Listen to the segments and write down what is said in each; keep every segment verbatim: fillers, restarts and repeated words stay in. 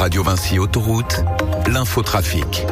Radio Vinci Autoroute, l'infotrafic.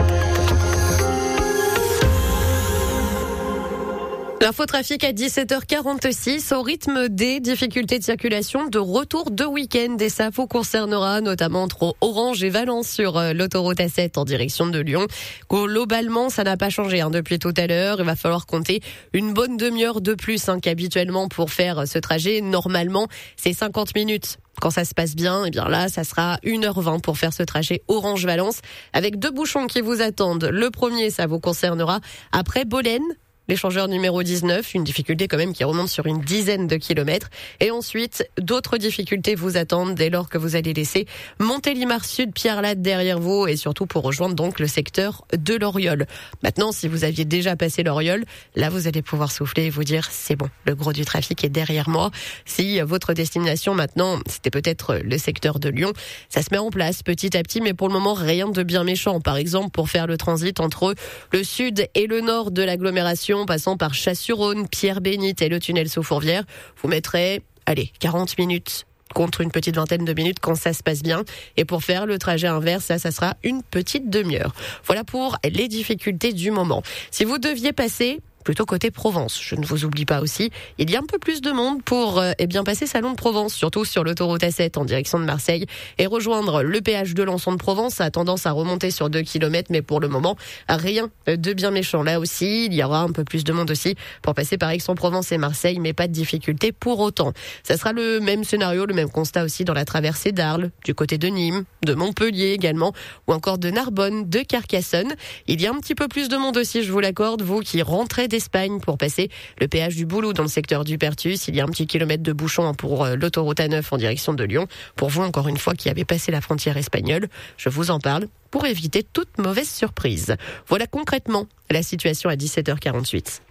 L'infotrafic à dix-sept heures quarante-six, au rythme des difficultés de circulation de retour de week-end. Et ça vous concernera notamment entre Orange et Valence sur l'autoroute A sept en direction de Lyon. Globalement, ça n'a pas changé hein, depuis tout à l'heure. Il va falloir compter une bonne demi-heure de plus hein, qu'habituellement pour faire ce trajet. Normalement, c'est cinquante minutes. Quand ça se passe bien, eh bien là, ça sera une heure vingt pour faire ce trajet Orange-Valence avec deux bouchons qui vous attendent. Le premier, ça vous concernera après Bolène. L'échangeur numéro dix-neuf, une difficulté quand même qui remonte sur une dizaine de kilomètres. Et ensuite, d'autres difficultés vous attendent dès lors que vous allez laisser Montélimar Sud, Pierre-Latte derrière vous et surtout pour rejoindre donc le secteur de l'Oriol. Maintenant, si vous aviez déjà passé l'Oriol, là vous allez pouvoir souffler et vous dire c'est bon, le gros du trafic est derrière moi. Si votre destination maintenant, c'était peut-être le secteur de Lyon, ça se met en place petit à petit, mais pour le moment rien de bien méchant. Par exemple, pour faire le transit entre le sud et le nord de l'agglomération, passant par Chasse-sur-Rhône, Pierre-Bénite et le tunnel sous Fourvière, vous mettrez, allez, quarante minutes contre une petite vingtaine de minutes quand ça se passe bien. Et pour faire le trajet inverse, ça, ça sera une petite demi-heure. Voilà pour les difficultés du moment. Si vous deviez passer plutôt côté Provence, je ne vous oublie pas aussi, il y a un peu plus de monde pour euh, eh bien passer Salon de Provence, surtout sur l'autoroute A sept en direction de Marseille et rejoindre le péage de Lançon de Provence. Ça a tendance à remonter sur deux kilomètres, mais pour le moment, rien de bien méchant. Là aussi, il y aura un peu plus de monde aussi pour passer par Aix-en-Provence et Marseille, mais pas de difficulté pour autant. Ça sera le même scénario, le même constat aussi dans la traversée d'Arles, du côté de Nîmes, de Montpellier également, ou encore de Narbonne, de Carcassonne. Il y a un petit peu plus de monde aussi, je vous l'accorde, vous qui rentrez d'Espagne pour passer le péage du Boulou dans le secteur du Pertus. Il y a un petit kilomètre de bouchon pour l'autoroute A neuf en direction de Lyon. Pour vous, encore une fois, qui avez passé la frontière espagnole, je vous en parle pour éviter toute mauvaise surprise. Voilà concrètement la situation à dix-sept heures quarante-huit.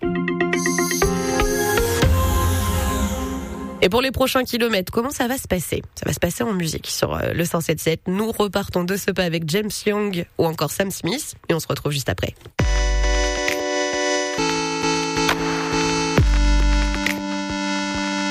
Et pour les prochains kilomètres, comment ça va se passer ? Ça va se passer en musique sur le cent sept sept. Nous repartons de ce pas avec James Young ou encore Sam Smith et on se retrouve juste après.